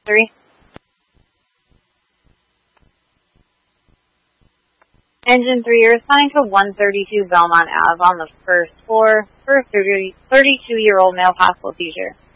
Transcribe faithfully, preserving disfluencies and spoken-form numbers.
three. Engine three, you're responding to one thirty-two Belmont Ave on the first floor for a thirty-two-year-old male possible seizure.